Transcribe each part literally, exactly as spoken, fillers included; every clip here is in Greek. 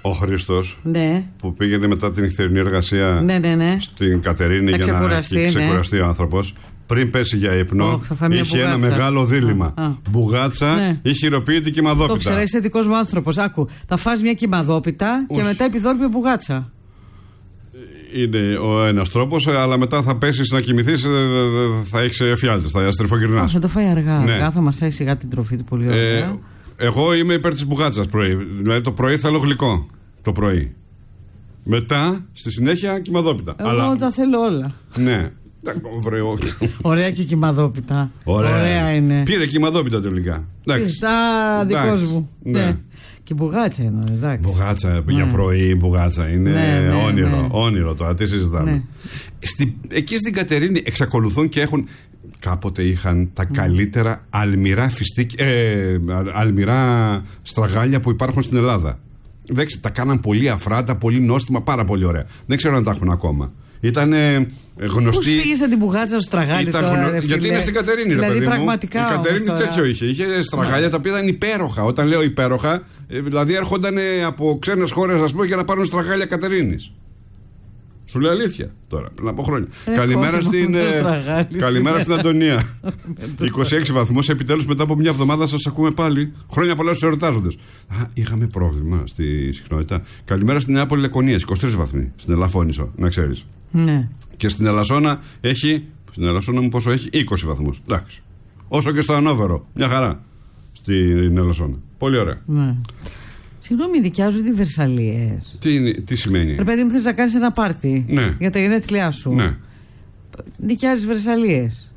Ο Χρήστος, ναι. που πήγαινε μετά την νυχτερινή εργασία, ναι, ναι, ναι. στην Κατερίνη να για ξεκουραστεί, να ξεκουραστεί ναι. ο άνθρωπος. Πριν πέσει για ύπνο, oh, είχε ένα μεγάλο δίλημμα. Α, α. Μπουγάτσα ναι. ή χειροποίητη κοιμαδόπιτα. Το ξέρω, είσαι δικός μου άνθρωπος. Άκου, θα φας μια κοιμαδόπιτα και μετά επιδόρπιο μπουγάτσα. Είναι ο ένας τρόπος, αλλά μετά θα πέσεις να κοιμηθείς, θα έχεις εφιάλτες, θα στριφογυρνάς. Θα το φάει αργά. Ναι. Αργά θα μασάει σιγά την τροφή του πολύ ωραία. Ε, εγώ είμαι υπέρ της μπουγάτσας πρωί. Δηλαδή το πρωί θέλω γλυκό. Το πρωί. Μετά, στη συνέχεια, κοιμαδόπιτα. Εγώ αλλά... τα θέλω όλα. Ναι. Ωραία και κοιμαδόπιτα. Ωραία. Ωραία είναι. Πήρε κοιμαδόπιτα τελικά. Εντάξει. Τα δικός μου. Ναι. Ναι. Και μπουγάτσα εννοώ, εντάξει. Μπουγάτσα για πρωί, μπουγάτσα είναι ναι, ναι, όνειρο. Ναι. Όνειρο τώρα, τι συζητάμε. Ναι. Στη, εκεί στην Κατερίνη εξακολουθούν και έχουν. Κάποτε είχαν τα mm. καλύτερα αλμυρά, φιστίκ, ε, αλμυρά στραγάλια που υπάρχουν στην Ελλάδα. Δεν ξέρω, τα κάναν πολύ αφράτα, πολύ νόστιμα, πάρα πολύ ωραία. Δεν ξέρω αν τα έχουν ακόμα. Ήταν γνωστή. Πώς πήγες την μπουγάτσα στο στραγάλι τώρα, γνω... ρε, γιατί είναι στην Κατερίνη, δηλαδή, ρε παιδί πραγματικά μου. Η Κατερίνη τέτοιο είχε. Είχε στραγάλια τα οποία ήταν υπέροχα. Όταν λέω υπέροχα, δηλαδή έρχονταν από ξένες χώρες, ας πούμε, για να πάρουν στραγάλια Κατερίνης. Σου λέω αλήθεια τώρα, πριν από χρόνια. Ε, καλημέρα στην, ε, καλημέρα στην Αντωνία. είκοσι έξι βαθμούς, επιτέλους μετά από μια εβδομάδα σας ακούμε πάλι. Χρόνια πολλά στους εορτάζοντες. Α, είχαμε πρόβλημα στη συχνότητα. Καλημέρα στην Νεάπολη Λεκωνίας, είκοσι τρεις βαθμοί. Στην Ελαφώνησο, να ξέρεις. Ναι. Και στην Ελασσόνα έχει. Στην Ελασσόνα μου πόσο έχει, είκοσι βαθμούς. Εντάξει. Όσο και στο Ανόβερο. Μια χαρά. Στην Ελασσόνα. Πολύ ωραία. Ναι. Συγγνώμη, νοικιάζουν οι Βερσαλίες. Τι, τι σημαίνει? Ρε παιδί μου, θες να κάνεις ένα πάρτι, ναι, για τα γενέθλιά σου. Ναι. Νοικιάζεις Βερσαλίες.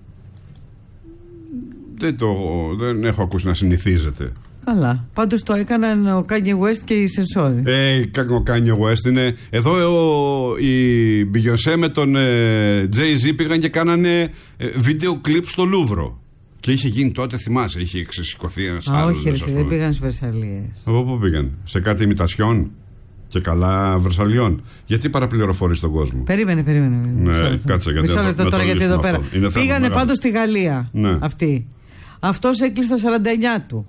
Δεν, το, δεν έχω ακούσει να συνηθίζεται. Καλά. Πάντως το έκαναν ο Kanye West και η Σενσόρη. Ε, ο Kanye West είναι. Εδώ ο, η Beyoncé με τον ε, Jay-Z πήγαν και κάνανε ε, βίντεο κλιπ στο Λούβρο. Και είχε γίνει τότε, θυμάσαι, είχε ξεσηκωθεί ένας άλλος. Όχι, ρε, δεν πήγαν στις Βερσαλίες. Από πού πήγαν? Σε κάτι ημιτασιών και καλά Βερσαλιών. Γιατί παραπληροφορείς τον κόσμο? Περίμενε, περίμενε. Ναι, κάτσε γιατί. Μισό λεπτό τώρα, γιατί εδώ πέρα. Πήγανε πάντως στη Γαλλία. Ναι. Αυτοί. Αυτός έκλεισε τα σαράντα εννιά του.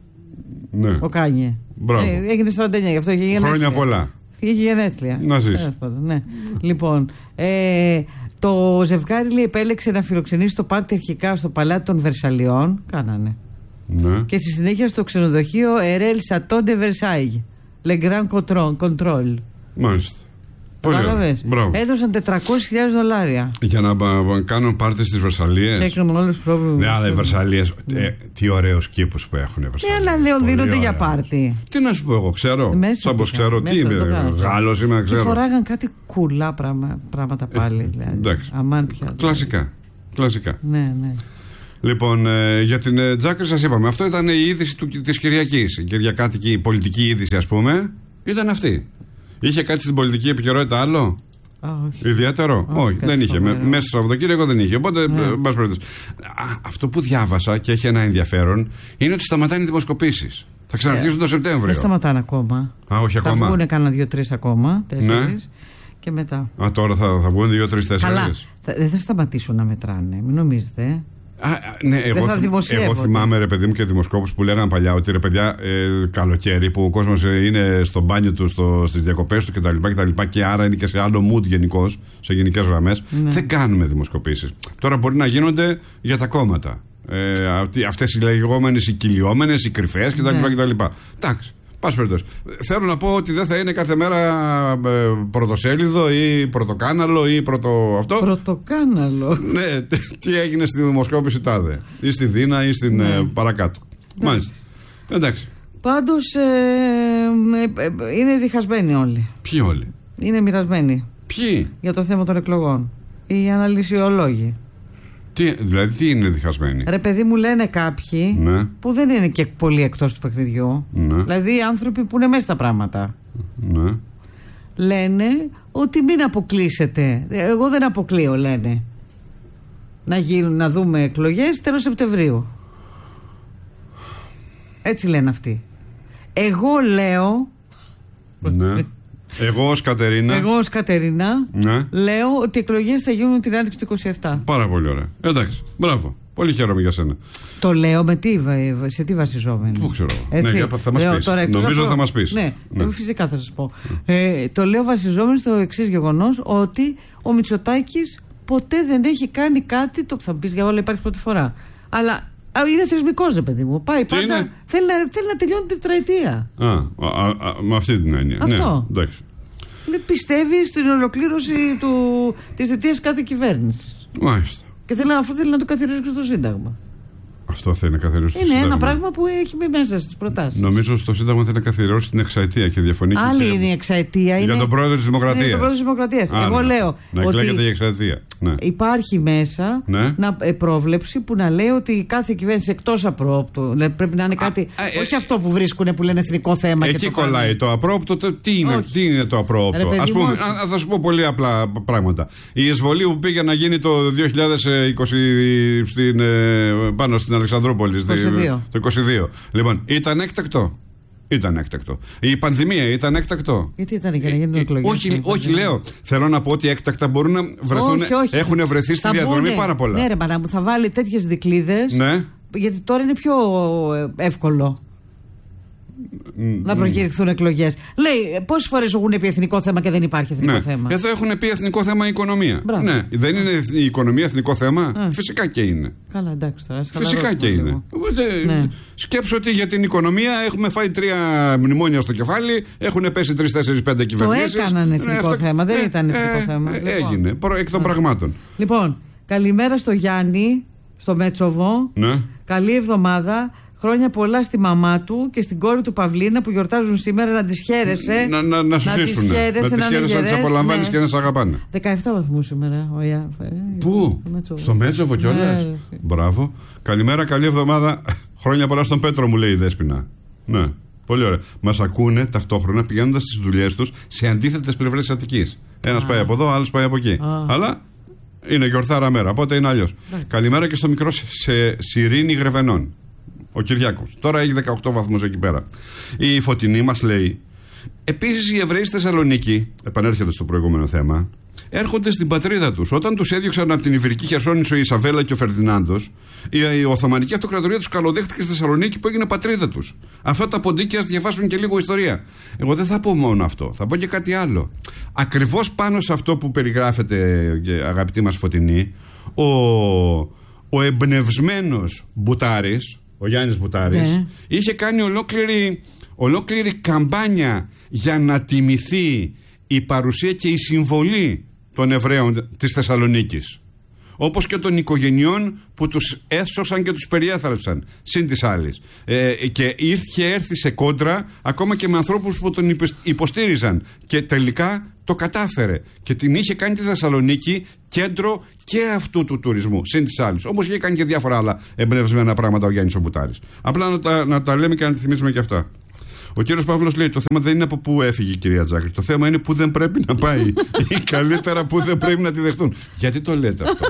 Ναι. Ο Κάνιε. Ε, έγινε σαράντα εννιά, γι' αυτό είχε γενέθλια. Χρόνια πολλά. Είχε γενέθλια. Να ζεις. Ναι. Λοιπόν, ε, το ζευγάρι λέει επέλεξε να φιλοξενήσει το πάρτι αρχικά στο παλάτι των Βερσαλιών. Κάνανε. Ναι. Και στη συνέχεια στο ξενοδοχείο Ερέλ Σατόν de Versailles. Le Grand Control. Μάλιστα. Κατάλαβες. Έδωσαν τετρακόσιες χιλιάδες δολάρια. Για να κάνουν πάρτι στις Βερσαλίες. Και έκαναν όλες τις πρόβλημα. Ναι, αλλά οι Βερσαλίες, ε, τι ωραίους κήπους που έχουν οι Βερσαλίες. Ναι, αλλά λέω δίνονται για πάρτι. Τι να σου πω, εγώ ξέρω. Σαν πως ξέρω, τι είμαι, Γάλλος είμαι, ξέρω. Και φοράγαν κάτι κουλά πράγμα, πράγματα πάλι. Ε, δηλαδή. Εντάξει. Αμάν πια. Κλασικά. Κλασικά. Ναι, ναι. Λοιπόν, ε, για την ε, Τζάκρη σας είπαμε. Αυτό ήταν η είδηση του, της Κυριακής. Η κυριακάτικη, η πολιτική είδηση, ας πούμε, ήταν αυτή. Είχε κάτι στην πολιτική επικαιρότητα άλλο? Α, όχι. Ιδιαίτερο? Όχι, όχι δεν είχε. Με, μέσα στο Σαββατοκύριακο δεν είχε. Οπότε, ναι. μπας πρώτος. Αυτό που διάβασα και έχει ένα ενδιαφέρον είναι ότι σταματάνε οι δημοσκοπήσεις. Θα ξαναρχίσουν το Σεπτέμβριο. Δεν σταματάνε ακόμα. Α, όχι θα ακόμα. Θα βγουν κανένα δύο-τρεις ακόμα. Τέσσερις. Ναι. Και μετά. Α, τώρα θα, θα βγουν δύο-τρεις-τέσσερις. Δεν θα σταματήσουν να μετράνε. Μην νομίζετε. Α, ναι, εγώ, εγώ θυμάμαι, ρε παιδί μου, και δημοσκόπους που λέγανε παλιά ότι ρε παιδιά, ε, καλοκαίρι που ο κόσμος είναι στο μπάνιο του, στο, στις διακοπές του κτλ. Και, και, και άρα είναι και σε άλλο mood γενικώς, σε γενικές γραμμές. Ναι. Δεν κάνουμε δημοσκοπήσεις. Τώρα μπορεί να γίνονται για τα κόμματα. Ε, αυτές οι λεγόμενες, οι κυλιόμενες, οι κρυφές κτλ. Ναι. Εντάξει. Πας περιπτώσει. Θέλω να πω ότι δεν θα είναι κάθε μέρα ε, πρωτοσέλιδο ή πρωτοκάναλο ή πρωτο αυτό. Πρωτοκάναλο. Ναι, τι έγινε στη δημοσκόπηση τάδε. Ή στη Δίνα ή στην ναι. ε, παρακάτω. Ναι. Μάλιστα. Εντάξει. Πάντως ε, ε, είναι διχασμένοι όλοι. Ποιοι όλοι? Είναι μοιρασμένοι. Ποιοι? Για το θέμα των εκλογών. Οι αναλυσιολόγοι. Τι, δηλαδή τι είναι διχασμένοι? Ρε παιδί μου, λένε κάποιοι, ναι, που δεν είναι και πολύ εκτός του παιχνιδιού, ναι, δηλαδή άνθρωποι που είναι μέσα στα πράγματα, ναι, λένε ότι μην αποκλείσετε. Εγώ δεν αποκλείω, λένε, να, γίνουν, να δούμε εκλογές τέλος Σεπτεμβρίου. Έτσι λένε αυτοί. Εγώ λέω, ναι, εγώ ως Κατερίνα, εγώ ως Κατερίνα ναι, λέω ότι οι εκλογές θα γίνουν την άνοιξη του είκοσι επτά. Πάρα πολύ ωραία. Εντάξει, μπράβο. Πολύ χαίρομαι για σένα. Το λέω με τι, σε τι βασιζόμενο. Πού ξέρω. Έτσι. Ναι, θα μας πεις. Τώρα, Νομίζω από... θα μας πεις. Ναι, ναι. Φυσικά θα σας πω. Ε, το λέω βασιζόμενο στο εξής γεγονός, ότι ο Μητσοτάκης ποτέ δεν έχει κάνει κάτι. Το, θα μου πεις για όλα υπάρχει πρώτη φορά. Αλλά είναι θεσμικός, ρε παιδί μου. Πάει πάντα. Θέλει να, θέλει να τελειώνει την τετραετία. Α, α, α, με αυτή την έννοια. Αυτό. Ναι, εντάξει. Πιστεύει στην ολοκλήρωση του, της θητείας κάθε κυβέρνησης. Μάλιστα. Και θέλει, αφού θέλει να το καθιερώσει και στο Σύνταγμα. Αυτό θέλει να καθιερώσει στο Είναι Σύνταγμα. Είναι ένα πράγμα που έχει μπει μέσα στις προτάσεις. Νομίζω στο Σύνταγμα θέλει να καθιερώσει την εξαετία και διαφωνεί. Άλλη και είναι η εξαετία. Για είναι... τον πρόεδρο της Δημοκρατίας. Για τον πρόεδρο της Δημοκρατίας. Α, Εγώ ναι. λέω. Να ότι εκλέγεται η εξαετία. Ναι. Υπάρχει μέσα ναι. να, ε, πρόβλεψη που να λέει ότι κάθε κυβέρνηση εκτός απρόπτου. Πρέπει να είναι κάτι. Α, ε, όχι ε, αυτό που βρίσκουν που λένε εθνικό θέμα. Εκεί και το κολλάει πάνε. Το απρόπτο. Το, τι, είναι, τι είναι το απρόπτο. Ας πούμε, α, θα σου πω πολύ απλά πράγματα. Η εισβολή που πήγε να γίνει το δύο χιλιάδες είκοσι στην, πάνω στην Αλεξανδρούπολη. είκοσι δύο. Το είκοσι δύο. Λοιπόν, ήταν έκτακτο. Ήταν έκτακτο. Η πανδημία ήταν έκτακτο. Γιατί ήταν για να γίνουν εκλογές. Όχι, όχι, λέω. Θέλω να πω ότι έκτακτα μπορούν να βρεθούν. Όχι, όχι. Έχουν βρεθεί στη διαδρομή μπουνε. Πάρα πολλά. Ναι, ρε μάνα μου, θα βάλει τέτοιες δικλείδες. Ναι. Γιατί τώρα είναι πιο εύκολο. Mm, να προκηρυχθούν mm. εκλογές. Λέει, πόσες φορές έχουν πει εθνικό θέμα και δεν υπάρχει εθνικό ναι. θέμα. Εδώ έχουν πει εθνικό θέμα η οικονομία. Ναι. Δεν είναι η οικονομία εθνικό θέμα. Mm. Φυσικά και είναι. Καλά, εντάξει τώρα. Φυσικά και είναι. Οπότε, ναι. Σκέψω ότι για την οικονομία έχουμε φάει τρία μνημόνια στο κεφάλι, έχουν πέσει τρεις, τέσσερις, πέντε κυβερνήσεις. Το έκαναν εθνικό ναι, θέμα, δεν ε, ήταν εθνικό ε, θέμα. Ε, λοιπόν. Έγινε, εκ των ναι. πραγμάτων. Λοιπόν, καλημέρα στο Γιάννη, στο Μέτσοβο. Ναι. Καλή εβδομάδα. Χρόνια πολλά στη μαμά του και στην κόρη του Παυλίνα που γιορτάζουν σήμερα. Να τις χαίρεσαι. Να, να, να σου ζήσουν. Να τις χαίρεσαι, να τις απολαμβάνεις ναι. και να σε αγαπάνε. δεκαεπτά βαθμούς σήμερα. Ο Ιά, Πού? Στο, στο Μέτσοβο κιόλας. Ναι, μπράβο. Καλημέρα, καλή εβδομάδα. Χρόνια πολλά στον Πέτρο, μου λέει η Δέσποινα. Ναι, πολύ ωραία. Μας ακούνε ταυτόχρονα πηγαίνοντας στις δουλειές τους σε αντίθετες πλευρές της Αττικής. Ένας πάει από εδώ, άλλος πάει από εκεί. Α. Αλλά είναι γιορτάρα μέρα, οπότε είναι αλλιώς. Καλημέρα και στο μικρό σε Σιρήνη Γρεβενών. Ο Κυριάκος. Τώρα έχει δεκαοκτώ βαθμούς εκεί πέρα. Η Φωτεινή μας λέει: επίσης οι Εβραίοι στη Θεσσαλονίκη, επανέρχεται στο προηγούμενο θέμα, έρχονται στην πατρίδα τους. Όταν τους έδιωξαν από την Ιβηρική Χερσόνησο η Ισαβέλα και ο Φερδινάνδος, η, η Οθωμανική Αυτοκρατορία τους καλοδέχτηκε στη Θεσσαλονίκη που έγινε πατρίδα τους. Αυτά τα ποντίκια ας διαβάσουν και λίγο ιστορία. Εγώ δεν θα πω μόνο αυτό, θα πω και κάτι άλλο. Ακριβώς πάνω σε αυτό που περιγράφεται, αγαπητή μας Φωτεινή, ο, ο εμπνευσμένος Μπουτάρης, ο Γιάννης Μπουτάρης, ναι. είχε κάνει ολόκληρη, ολόκληρη καμπάνια για να τιμηθεί η παρουσία και η συμβολή των Εβραίων της Θεσσαλονίκης. Όπως και των οικογενειών που τους έσωσαν και τους περιέθαλψαν, συν της άλλης. Ε, και είχε έρθει σε κόντρα ακόμα και με ανθρώπους που τον υποστήριζαν. Και τελικά το κατάφερε. Και την είχε κάνει τη Θεσσαλονίκη κέντρο και αυτού του τουρισμού, συν της άλλης. Όπως είχε κάνει και διάφορα άλλα εμπνευσμένα πράγματα ο Γιάννης ο Μπουτάρης. Απλά να τα, να τα λέμε και να τη θυμίσουμε και αυτά. Ο κύριος Παύλος λέει: το θέμα δεν είναι από πού έφυγε η κυρία Τζάκρη. Το θέμα είναι πού δεν πρέπει να πάει. Ή καλύτερα πού δεν πρέπει να τη δεχτούν. Γιατί το λέτε αυτό?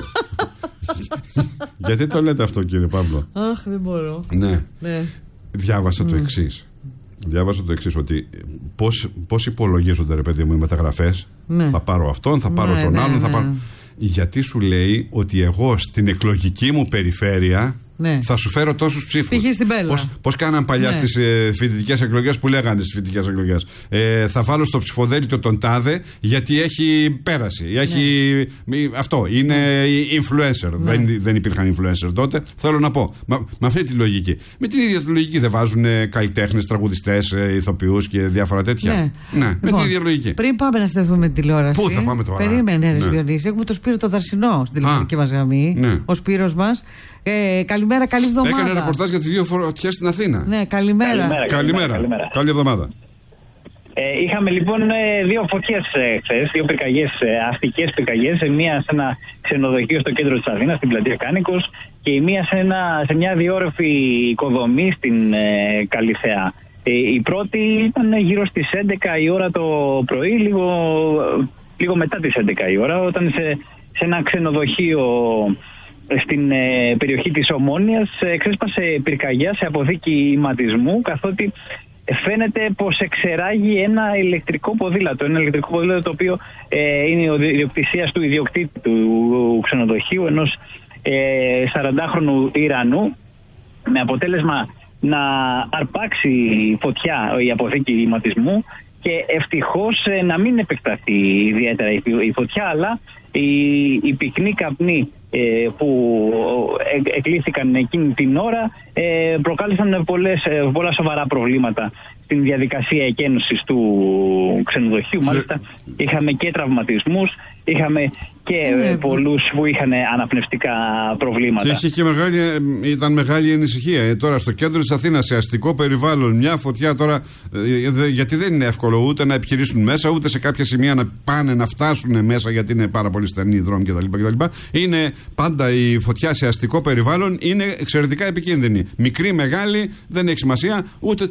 Γιατί το λέτε αυτό, κύριε Παύλο? Αχ, δεν μπορώ. Ναι. ναι. Διάβασα mm. το εξής. Διάβασα το εξής, ότι πώς, πώς υπολογίζονται, ρε παιδί μου, οι μεταγραφές. Ναι. Θα πάρω αυτόν, θα πάρω ναι, τον ναι, άλλον, θα ναι. πάρω. Γιατί σου λέει ότι εγώ στην εκλογική μου περιφέρεια. Ναι. Θα σου φέρω τόσους ψήφους. Πώς, πώς κάναν παλιά ναι. στις ε, φοιτητικές εκλογές, που λέγανε στις φοιτητικές εκλογές. Ε, θα βάλω στο ψηφοδέλτιο τον τάδε γιατί έχει πέραση. Έχει, ναι. Αυτό είναι ναι. influencer. Ναι. Δεν, δεν υπήρχαν influencer τότε. Θέλω να πω. Με αυτή τη λογική. Με την ίδια τη λογική δεν βάζουν καλλιτέχνες, τραγουδιστές, ε, ηθοποιούς και διάφορα τέτοια. Ναι. ναι. Λοιπόν, με την ίδια λογική. Πριν πάμε να στεθούμε με τηλεόραση. Πού θα πάμε τώρα? Περίμενε, ναι. Διονύση. Έχουμε το Σπύρο το Δαρσινό στην τηλεφωνική μας γραμμή. Ναι. Ο Σπύρος μας. Ε, καλημέρα, καλή εβδομάδα. Έκανε ρεπορτάζ για τις δύο φωτιές στην Αθήνα. Ναι, καλημέρα. Καλημέρα. καλημέρα. καλημέρα. Καλή εβδομάδα. Ε, είχαμε λοιπόν δύο φωτιές ε, χθες, δύο πυρκαγιές, ε, αστικές πυρκαγιές. Μία σε ένα ξενοδοχείο στο κέντρο της Αθήνας, στην πλατεία Κάνικος, και η μία σε, ένα, σε μια διόρροφη οικοδομή στην ε, Καλιθέα. Ε, η πρώτη ήταν γύρω στις έντεκα η ώρα το πρωί, λίγο, λίγο μετά τις έντεκα η ώρα, όταν σε, σε ένα ξενοδοχείο στην ε, περιοχή της Ομόνοιας ε, ξέσπασε πυρκαγιά σε αποθήκη ηματισμού, καθότι φαίνεται πως εξεράγει ένα ηλεκτρικό ποδήλατο. Ένα ηλεκτρικό ποδήλατο το οποίο ε, είναι η ιδιοκτησία του ιδιοκτήτη του ξενοδοχείου, ενός σαραντάχρονου Ιρανού, με αποτέλεσμα να αρπάξει φωτιά η αποθήκη ηματισμού και ευτυχώς να μην επεκταθεί ιδιαίτερα η φωτιά, αλλά οι, οι πυκνοί καπνοί ε, που εκλήθηκαν εκείνη την ώρα ε, προκάλεσαν πολλές, πολλά σοβαρά προβλήματα στην διαδικασία εκένωσης του ξενοδοχείου. Μάλιστα είχαμε και τραυματισμούς, είχαμε και ε, πολλούς που είχαν αναπνευστικά προβλήματα. Και είχε και μεγάλη, ήταν μεγάλη ανησυχία. Ε, τώρα στο κέντρο της Αθήνας, σε αστικό περιβάλλον, μια φωτιά τώρα, ε, δε, γιατί δεν είναι εύκολο ούτε να επιχειρήσουν μέσα, ούτε σε κάποια σημεία να πάνε να φτάσουν μέσα, γιατί είναι πάρα πολύ στενοί οι δρόμοι κτλ. κτλ. Είναι πάντα η φωτιά σε αστικό περιβάλλον, είναι εξαιρετικά επικίνδυνη. Μικρή, μεγάλη, δεν έχει σημασία, ούτε.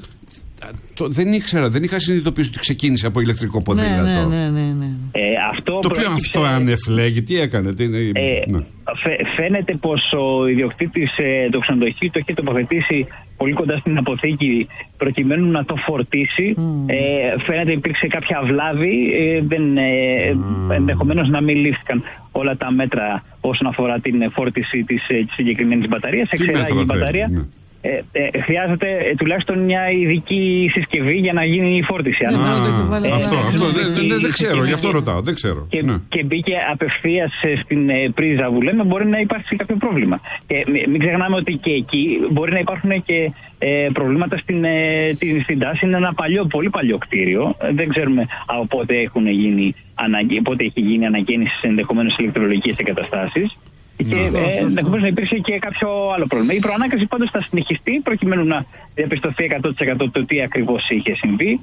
Το, δεν ήξερα, δεν είχα συνειδητοποιήσει ότι ξεκίνησε από ηλεκτρικό ποδήλατο. Ναι, ναι, ναι, ναι. Ε, αυτό το οποίο αυτό αν εφλέγει, τι έκανε. Τι, ε, ναι. Φαίνεται πως ο ιδιοκτήτης ε, του ξενοδοχείου το είχε τοποθετήσει πολύ κοντά στην αποθήκη προκειμένου να το φορτίσει. Mm. Ε, φαίνεται υπήρξε κάποια βλάβη, ε, δεν, ε, mm. ενδεχομένως να μην λήφθηκαν όλα τα μέτρα όσον αφορά την φόρτιση της, της συγκεκριμένης μπαταρίας. Εξεράγει η μπαταρία. Ναι. Ε, ε, χρειάζεται ε, τουλάχιστον μια ειδική συσκευή για να γίνει η φόρτιση. Α, ε, αυτό, αυτό δεν, δεν, δεν ξέρω, γι' αυτό ρωτάω. Δεν ξέρω. Και, ναι. και μπήκε απευθείας στην ε, πρίζα που λέμε, μπορεί να υπάρξει κάποιο πρόβλημα. Και μην, μην ξεχνάμε ότι και εκεί μπορεί να υπάρχουν και ε, προβλήματα στην, ε, την, στην τάση. Είναι ένα παλιό, πολύ παλιό κτίριο. Δεν ξέρουμε από πότε, έχουν γίνει, πότε έχει γίνει ανακαίνιση σε ενδεχομένως ηλεκτρολογικές εγκαταστάσεις. Και ενδεχομένως να υπήρχε και κάποιο άλλο πρόβλημα. Η προανάκριση πάντως θα συνεχιστεί προκειμένου να διαπιστωθεί εκατό τοις εκατό το τι ακριβώς είχε συμβεί.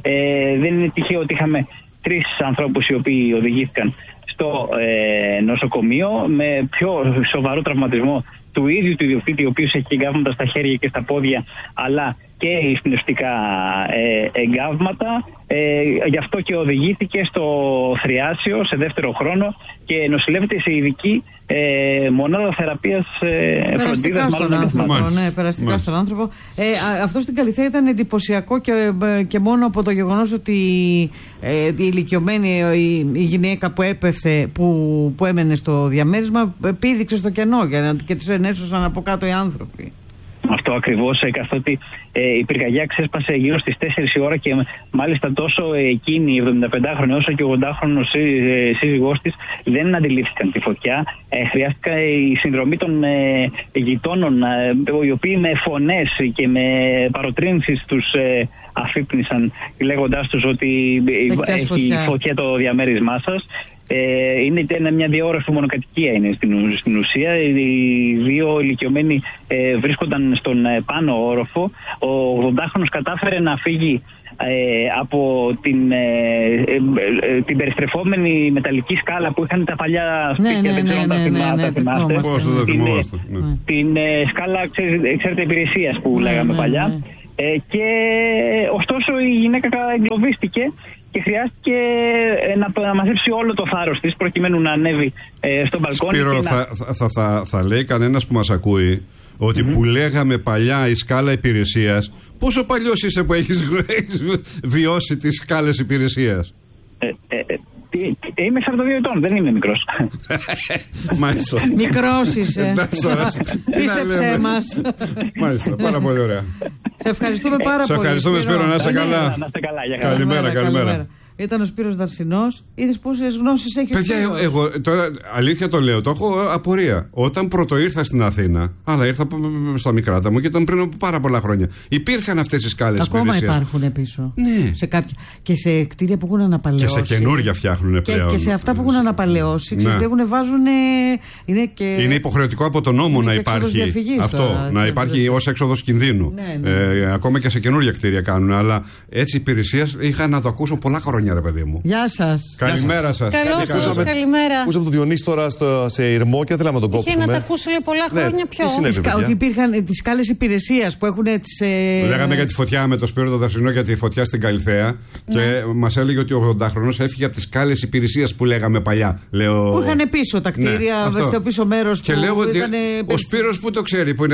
Ε, δεν είναι τυχαίο ότι είχαμε τρεις ανθρώπους οι οποίοι οδηγήθηκαν στο ε, νοσοκομείο με πιο σοβαρό τραυματισμό του ίδιου του ιδιοκτήτη, ο οποίος έχει εγκάβματα στα χέρια και στα πόδια, αλλά και εισπνευστικά ε, εγκάβματα. Ε, γι' αυτό και οδηγήθηκε στο Θριάσιο σε δεύτερο χρόνο και νοσηλεύεται σε ειδική ε, μονάδα θεραπείας ε, φροντίδας. Στον άνθρωπο, ναι, περαστικά Μάλιστα. στον άνθρωπο. Ε, α, αυτό στην Καλιθέα ήταν εντυπωσιακό και, και μόνο από το γεγονός ότι ε, η ηλικιωμένη η, η γυναίκα που έπεφτε, που, που έμενε στο διαμέρισμα, πήδηξε στο κενό για, και τους ενέσωσαν από κάτω οι άνθρωποι. Αυτό ακριβώς, καθότι ε, η πυρκαγιά ξέσπασε γύρω στις τέσσερις η ώρα και μάλιστα τόσο εκείνη η εβδομηνταπεντάχρονη όσο και ο ογδόντα ε, σύζυγός της δεν αντιλήφθηκαν τη φωτιά. Ε, χρειάστηκε η συνδρομή των ε, γειτόνων, ε, οι οποίοι με φωνές και με παροτρύνσεις τους ε, αφύπνισαν λέγοντάς τους ότι έχει φωτιά. φωτιά το διαμέρισμά σας. Ε, είναι μια διόρροφη μονοκατοικία είναι στην, στην ουσία. Οι δύο ηλικιωμένοι ε, βρίσκονταν στον ε, πάνω όροφο. Ο ογδοντάχρονος κατάφερε να φύγει ε, από την, ε, ε, ε, την περιστρεφόμενη μεταλλική σκάλα που είχαν τα παλιά σπίτια. Ναι, ναι, ναι, ναι, ναι, ναι, θυμάστε. Πώς δεν τα θυμόμαστε. Την, ναι. την ε, σκάλα, ξέρετε, ξέρετε υπηρεσίας που ναι, λέγαμε ναι, παλιά. Ναι. Ε, και ωστόσο η γυναίκα εγκλωβίστηκε και χρειάστηκε να, να μαζέψει όλο το θάρρος της προκειμένου να ανέβει ε, στο μπαλκόνι. Σπύρο, να... θα, θα, θα, θα λέει κανένας που μας ακούει ότι mm-hmm. που λέγαμε παλιά η σκάλα υπηρεσίας, πόσο παλιός είσαι που έχεις, έχεις βιώσει τις σκάλες υπηρεσίας? Ε, ε, ε, Είμαι σαράντα δύο ετών, δεν είμαι μικρός. Μάλιστα. Μικρός είσαι. Πίστεψέ μας. Μάλιστα, πάρα πολύ ωραία. Σε ευχαριστούμε πάρα πολύ. Σε ευχαριστούμε, Σπύρο, να είσαι καλά. Καλημέρα, καλημέρα. Ήταν ο Σπύρος Δαρσινός. Είδες πόσες γνώσεις έχει. Παιδιά, ο εγώ τώρα αλήθεια το λέω, το έχω απορία. Όταν πρώτο ήρθα στην Αθήνα, αλλά ήρθα στα Μικράτα μου και ήταν πριν από πάρα πολλά χρόνια. Υπήρχαν αυτές οι σκάλες. Ακόμα υπηρεσίας. Υπάρχουν πίσω. Ναι. Σε κάποια. Και σε κτίρια που έχουν αναπαλαιώσει. Και σε καινούργια φτιάχνουν πλέον. Και, και σε αυτά που έχουν αναπαλαιώσει. Ναι. Ξέρετε, βάζουν. Είναι, και... είναι υποχρεωτικό από τον νόμο να υπάρχει αυτό. Τώρα, να υπάρχει ως έξοδος κινδύνου. Ναι, ναι. Ε, ακόμα και σε καινούργια κτίρια κάνουν. Αλλά έτσι υπηρεσία είχα να το ακούσω πολλά χρόνια. Ρε παιδί μου. Γεια σας. Καλημέρα σας. Καλώς σας, καλημέρα. Ακούσαμε τον Διονύση τώρα στο, σε Ηρμό και θέλαμε να τον κόψουμε. Είχε να τα ακούσει λέει, πολλά χρόνια ναι, πιο. Συνέβη, ότι υπήρχαν τις σκάλες υπηρεσίας που έχουν τις. Ε... Λέγαμε για τη φωτιά με το Σπύρο το Δαρσινό για τη φωτιά στην Καλιθέα. Ναι. Και μας έλεγε ότι ο ογδοντάχρονος έφυγε από τις σκάλες υπηρεσίας που λέγαμε παλιά. Λέω... Που είχαν πίσω τα κτίρια, ναι, στο πίσω μέρος. Και που λέω ότι ήταν... ο Σπύρος που το ξέρει, που είναι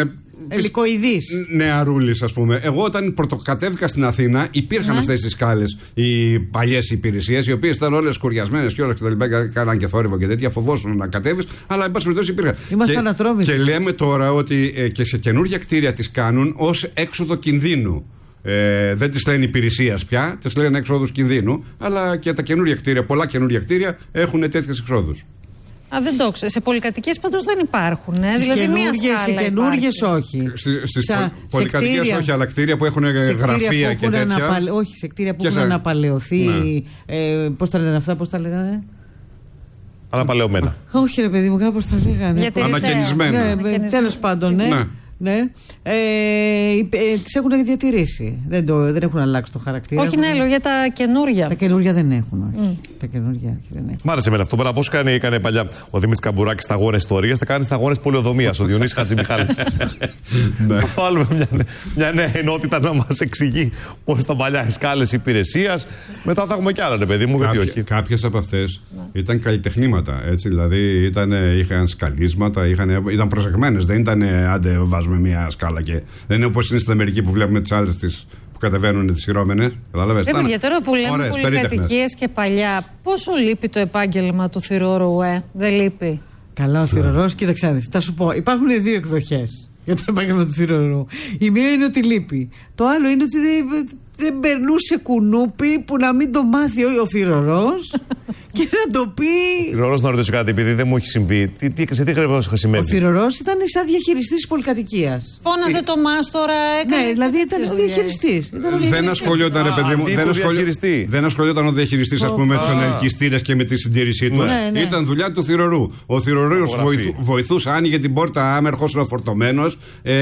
Ελικοειδής. Νεαρούλης, ας πούμε. Εγώ όταν πρωτοκατέβηκα στην Αθήνα, υπήρχαν αυτές τις σκάλες, οι παλιές υπηρεσίες, οι οποίες ήταν όλες σκουριασμένες και όλα και τα λοιπά. Κάναν και θόρυβο και τέτοια. Φοβόσουν να κατέβεις, αλλά εν πάση περιπτώσει υπήρχαν. Είμαστε ανατρόμητοι. Και λέμε τώρα ότι ε, και σε καινούργια κτίρια τις κάνουν ως έξοδο κινδύνου. Ε, δεν τις λένε υπηρεσίας πια, τις λένε έξοδους κινδύνου, αλλά και τα καινούργια κτίρια, πολλά καινούργια κτίρια έχουν τέτοιες εξόδους. Α, δεν το ξέρω. Σε πολυκατοικίες πάντως δεν υπάρχουν. Ε. Στις δηλαδή, καινούργιες, σε καινούργιες όχι. Στις πολυκατοικίες όχι, αλλά κτίρια που έχουν γραφεία που και τέτοια. Αναπαλαι... Όχι, σε κτίρια που έχουν σε... αναπαλαιωθεί. Ναι. Ε, πώς τα λένε αυτά, πώς τα λέγανε. Αναπαλαιωμένα. Όχι, ρε παιδί μου, κάπως τα λέγανε. Ανακαινισμένα. Ναι, τέλος πάντων, ναι. ναι. Ναι. Ε, ε, τις έχουν διατηρήσει. Δεν, το, δεν έχουν αλλάξει το χαρακτήρα. Όχι, ναι, λέω για τα καινούργια. Τα καινούργια δεν έχουν. Όχι. Mm. Τα καινούργια δεν έχουν. Μ' άρεσε εμένα αυτό. Πώς κάνει, έκανε παλιά ο Δημήτρης Καμπουράκης σταγόνες ιστορίας, θα κάνει σταγόνες πολεοδομίας ο Διονύσης Χατζημιχάλης. Θα βάλουμε μια, μια νέα ενότητα να μας εξηγεί πώς τα παλιά σκάλες υπηρεσίας. Μετά θα έχουμε κι άλλα, ρε παιδί μου, γιατί όχι. Κάποιες από αυτές ήταν καλλιτεχνήματα. Έτσι, δηλαδή ήταν, είχαν σκαλίσματα, είχαν, ήταν προσεγμένες. Δεν ήταν άντε βάζουμε με μια σκάλα και δεν είναι όπως είναι στην Αμερική που βλέπουμε τις άλλες τις που κατεβαίνουν τις σειρώμενες. Καταλαβαίνεις. Βέβαια, για τώρα που λέμε πολυκατοικίες και παλιά, πόσο λείπει το επάγγελμα του θυρώρου, ε, δεν λείπει. Καλά, ο θυρωρός, κοίταξε, θα σου πω, υπάρχουν δύο εκδοχές για το επάγγελμα του θυρωρού. Η μία είναι ότι λείπει. Το άλλο είναι ότι δεν, δεν περνούσε κουνούπι που να μην το μάθει ο θυρωρός και να το πει. Θυρωρός, να ρωτήσω κάτι, επειδή δεν μου έχει συμβεί. Τι, τι, σε τι ακριβώς χρησιμεύει. Ο θυρωρός ήταν σαν διαχειριστής της πολυκατοικίας. Φώναζε το μάστορα, έκανε. Ναι, δηλαδή ήταν ο διαχειριστής. Δεν ασχολιόταν, ρε παιδί μου. Δεν ασχολιόταν ο διαχειριστής, ας πούμε, με τους ενεργιστήρες και με τη συντήρησή του. Ήταν δουλειά του θυρωρού. Ο θυρωρός βοηθούσε, άνοιγε την πόρτα άμα ερχόσουν φορτωμένος,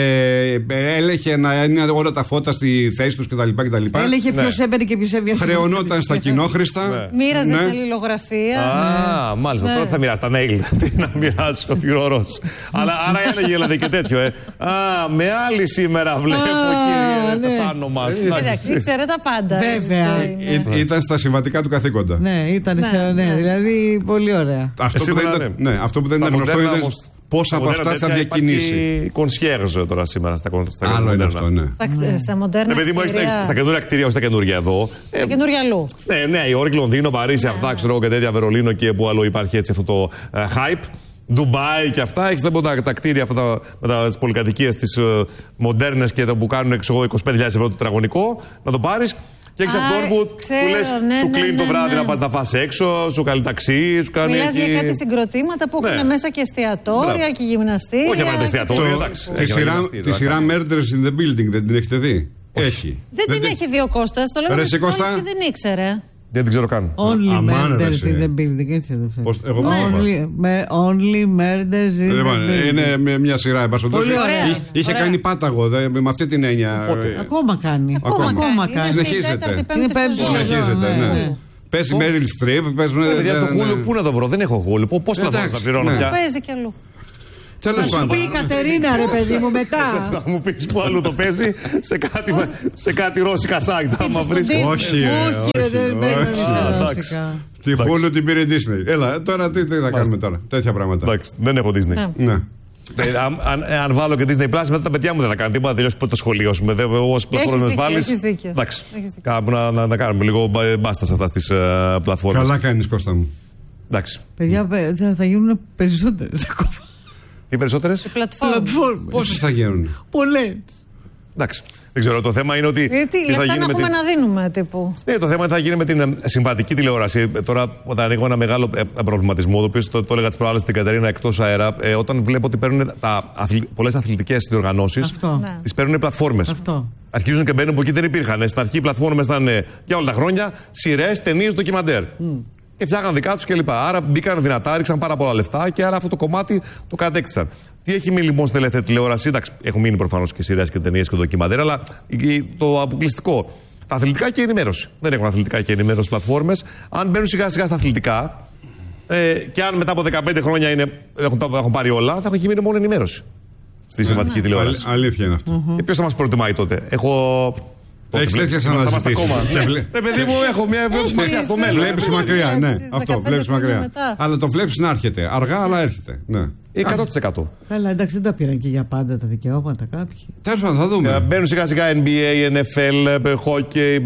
έλεγε να είναι όλα τα φώτα στη θέση τους κτλ. Έλεγε ποιος έμπαινε και ποιος έβγαινε. Χρεωνόταν στα κοινόχρηστα. Μοίραζε αλληλογραφία. Α, μάλιστα. Τώρα θα μοιράσει τα mail. Τι να μοιράσει ο θυρωρός. Αλλά άρα έλεγε δηλαδή και τέτοιο, ε. Α, με άλλη σήμερα βλέπω, κύριε, πάνω μας. Εντάξει, ήξερε τα πάντα. Βέβαια. Ήταν στα συμβατικά του καθήκοντα. Ναι, ήταν. Δηλαδή, πολύ ωραία. Αυτό που δεν ήταν γνωστό είναι πόσα από αυτά θα διακινήσει. Υπάρχει κονσιέρζ τώρα σήμερα στα κονσιέρζ. Άλλο είναι αυτό, ναι. Στα μοντέρνα κτίρια. Στα καινούργια κτίρια, όχι στα καινούργια εδώ. Στα καινούργια αλλού. Ναι, ναι, η Όρκη, Λονδίνο, Παρίσι, αυτά, ξέρω και τέτοια, Βερολίνο και που άλλο υπάρχει έτσι αυτό το hype. Ντουμπάι και αυτά. Έχεις τα, τα κτίρια αυτά με τις πολυκατοικίες τις μοντέρνες και τα που κάνουν είκοσι πέντε χιλιάδες ευρώ το τετραγωνικό. Να το πάρεις. Και έχεις αυτόν που ξέρω, του λες, ναι, σου ναι, κλείνει ναι, το βράδυ ναι. να πας να φας έξω, σου κάνει ταξί, σου κάνει. Μιλάς εκεί... για κάτι συγκροτήματα που ναι. έχουν μέσα και εστιατόρια Μπράβο. και γυμναστήρια. Όχι απλά εστιατόρια, εντάξει. Τη σειρά Murders in the Building δεν την έχετε δει? Έχει. Δεν την έχει δει ο Κώστας, το λέμε και δεν ήξερε. Δεν την ξέρω καν. Only murders in the building. Έτσι εδώ. Εγώ Only murders in the building. Είναι μια σειρά, εν πάση περιπτώσει. Είχε κάνει πάταγο με αυτή την έννοια. Ακόμα κάνει. Ακόμα κάνει. Συνεχίζεται. Συνεχίζεται, παίζει Meryl Streep. Πού να το βρω, δεν έχω Hulu. Πώς θα το πληρώνω πια. Παίζει κι αλλού. Θα σου πει η Κατερίνα, ρε παιδί μου, μετά. Θα μου πεις που αλλού το παίζει, σε κάτι ρώσικα site. Άμα βρίσκει. Όχι, ρε, δεν παίζει ρώσικα. Τη Hulu την πήρε Disney. Έλα, τώρα τι θα κάνουμε τώρα. Τέτοια πράγματα. Εντάξει, δεν έχω Disney. Ναι. Αν βάλω και Disney Plus, μετά τα παιδιά μου δεν θα κάνουν τίποτα. Τελειώσει το σχολείο σου. Όσες πλατφόρμες βάλεις. Εντάξει. Κάπου να κάνουμε λίγο μπάστα σε αυτές τις πλατφόρμες. Καλά κάνεις, Κώστα μου. Εντάξει. Παιδιά, θα γίνουν περισσότερες ακόμα. Οι περισσότερες πλατφόρμες. Πόσες θα γίνουν? Πολλές. Εντάξει. Δεν ξέρω. Το θέμα είναι ότι. Γιατί λεφτά να έχουμε την... να δίνουμε τύπου. Ναι, το θέμα θα γίνει με την συμβατική τηλεόραση. Τώρα, όταν ανοίγω ένα μεγάλο προβληματισμό, το οποίο το, το έλεγα τη προάλλη στην Κατερίνα εκτός αέρα, ε, όταν βλέπω ότι παίρνουν αθλη... πολλές αθλητικές διοργανώσεις, ναι. τις παίρνουν οι πλατφόρμες. Αυτό. Αρχίζουν και μπαίνουν που εκεί δεν υπήρχαν. Στην αρχή οι πλατφόρμες ήταν για όλα τα χρόνια σειρές, ταινίες, ντοκιμαντέρ. Mm. Και φτιάχναν δικά τους κλπ. Άρα μπήκαν δυνατά, ρίξαν πάρα πολλά λεφτά και άρα αυτό το κομμάτι το κατέκτησαν. Τι έχει μείνει λοιπόν στην ελεύθερη τηλεόραση? Εντάξει, έχουν μείνει προφανώς και σειρές και ταινίες και ντοκιμαντέρ, αλλά το αποκλειστικό. Τα αθλητικά και η ενημέρωση. Δεν έχουν αθλητικά και ενημέρωση πλατφόρμες. Αν μπαίνουν σιγά σιγά στα αθλητικά, ε, και αν μετά από δεκαπέντε χρόνια είναι, έχουν, έχουν πάρει όλα, θα έχουν μείνει μόνο ενημέρωση στη συμβατική τηλεόραση. Αλήθεια είναι αυτό. Και ποιος θα μας προτιμάει τότε? Έχω Έχει τέτοιε αναζητήσει. Ναι, παιδί μου, έχω μια ματιά στο μέλλον. Βλέπει μακριά, ναι. Αυτό, βλέπει μακριά. Αλλά το βλέπει να έρχεται. Αργά, αλλά έρχεται. εκατό τοις εκατό. Καλά, εντάξει, δεν τα πήραν και για πάντα τα δικαιώματα κάποιοι. Τέλος πάντων, θα δούμε. Μπαίνουν σιγά σιγά N B A, N F L, hockey.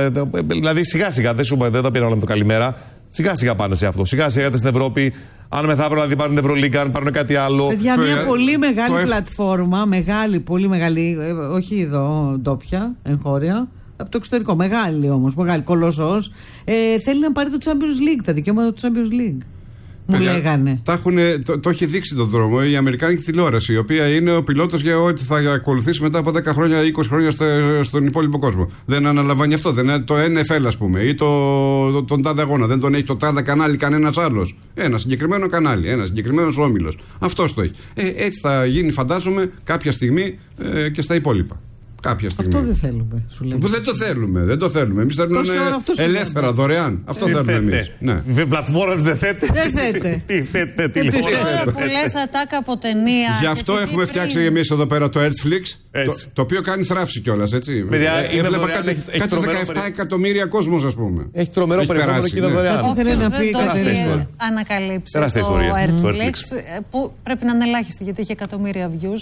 Δηλαδή σιγά σιγά, δεν τα πήραν όλα με το καλημέρα. Σιγά σιγά πάνε σε αυτό. Σιγά σιγά στην Ευρώπη. Αν μεθαύριο δηλαδή πάρουν Ευρωλίγκα, αν πάρουν κάτι άλλο. Παιδιά, μια πολύ μεγάλη πλατφόρμα, μεγάλη, πολύ μεγάλη, όχι εδώ ντόπια, εγχώρια, από το εξωτερικό, μεγάλη όμως, μεγάλη, κολοσσός, ε, θέλει να πάρει το Champions League, τα δικαιώματα του Champions League. Μου Παιδιά, λέγανε. Έχουνε, το, το έχει δείξει τον δρόμο η Αμερικάνικη τηλεόραση, η οποία είναι ο πιλότος για ό,τι θα ακολουθήσει μετά από δέκα χρόνια, είκοσι χρόνια στο, στον υπόλοιπο κόσμο. Δεν αναλαμβάνει αυτό. Δεν είναι το N F L, ας πούμε, ή το, το, τον τάδε αγώνα. Δεν τον έχει το τάδε κανάλι κανένας άλλος. Ένα συγκεκριμένο κανάλι, ένα συγκεκριμένο όμιλος. Αυτός το έχει. Ε, έτσι θα γίνει, φαντάζομαι, κάποια στιγμή ε, και στα υπόλοιπα. Κάποια στιγμή. Αυτό δεν θέλουμε, σου λέμε. Δεν το θέλουμε, δεν το θέλουμε. Εμείς θέλουμε ελεύθερα, δωρεάν. Αυτό θέλουμε εμείς. Πλατφόρμα δεν θέτε. Δεν θέτε. Τι θέτε, τι λέτε. Τώρα που λες ατάκα από ταινία. Γι' αυτό έχουμε φτιάξει εμείς εδώ πέρα το Earthflix. Το οποίο κάνει θράψη κιόλας, έτσι. Έβλεπα κάτι δεκαεπτά εκατομμύρια κόσμος, ας πούμε. Έχει τρομερό περιεχόμενο και είναι δωρεάν. Όποιος δεν το έχει ανακαλύψει το Earthflix, που πρέπει να είναι ελάχιστη γιατί έχει εκατομμύρια views,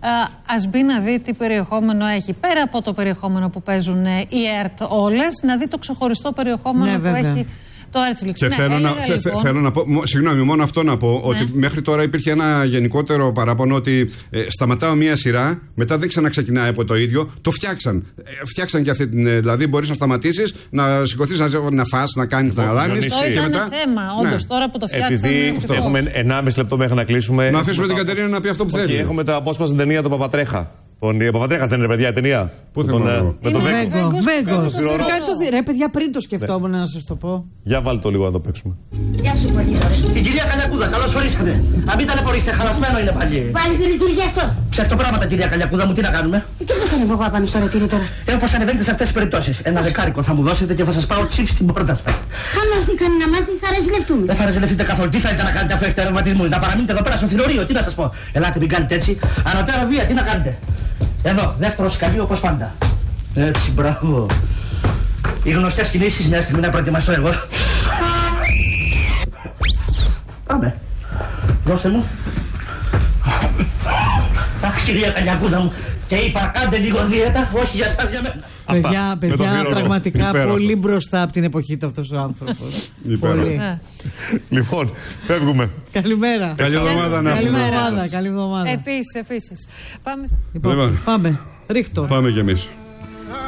ας μπει να δει τι περιεχόμενο έχει. Πέρα από το περιεχόμενο που παίζουν οι ΕΡΤ όλες, να δει το ξεχωριστό περιεχόμενο ναι, που έχει το Earthflix. Και ναι, θέλω, να, λοιπόν. θέλω να πω, συγγνώμη, μόνο αυτό να πω, ναι. ότι μέχρι τώρα υπήρχε ένα γενικότερο παράπονο ότι ε, σταματάω μία σειρά, μετά δεν ξαναξεκινάει από το ίδιο, το φτιάξαν. Ε, φτιάξαν και αυτή την. Ε, δηλαδή μπορεί να σταματήσεις, να σηκωθείς, να, να φας, να κάνεις, να ράνεις. Αυτό ήταν μετά, θέμα, όντως, ναι. τώρα που το φτιάξαν. Επειδή αυτό. Έχουμε ενάμιση λεπτό μέχρι να κλείσουμε. Να αφήσουμε την Κατερίνα να πει αυτό που θέλει. Έχουμε τα απόσπασμα στην ταινία του Παπατρέχα. Τον Παπατρέχα δεν είναι, παιδιά, η ταινία. Πού τον με τον Βέγκο. Βέγκο. Ρε, παιδιά, πριν το σκεφτόμουν να σας το πω. Για βάλτε το λίγο να το παίξουμε. Γεια σου, Πολύδωρε. Την κυρία Καλιακούδα, καλώς ορίσατε. Να μην ταλαιπωρήσετε, χαλασμένο είναι πάλι. Πάλι δεν λειτουργεί αυτό. Ψευτοπράγματα, κυρία Καλιακούδα μου, τι να κάνουμε. Και πώς ανεβώ εγώ απάνω στο ρετήρι τώρα. Ε, όπως ανεβαίνετε σε αυτές τις περιπτώσεις. Ένα δεκάρικο θα μου δώσετε και θα σας πάω τσιφ στην πόρτα σας. Αν μας δει κανένα μάτι, θα ρεζιλευτούμε. Δεν θα ρεζιλευτείτε καθόλου. Τι θέλετε να κάνετε αφού έχετε ρευματισμούς. Να παραμείνετε εδώ πέρα στο θηρορείο, τι να σας πω. Ελάτε, μην κάνετε έτσι. Ανωτέρα βία, τι να κάνετε. Εδώ, δεύτερο σκαλί όπως πάντα. Έτσι, μπράβο. Οι γνωστές κινήσεις, μια στιγμή να προετοιμαστώ εγώ. Πάμε. Δώστε μου. Αχ, κυρία Καλιακούδα μου. Και είπα, κάντε λίγο δίαιτα, όχι για σας, για μένα. Παιδιά, παιδιά, πραγματικά υπέροχο. Πολύ μπροστά από την εποχή του αυτός ο άνθρωπος. Πολύ. Λοιπόν, φεύγουμε. Καλημέρα. Καλή εβδομάδα να έχουμε. Καλή εβδομάδα. Επίσης, επίσης. Πάμε. Λοιπόν, πάμε. Ρίχτω. Πάμε κι εμείς.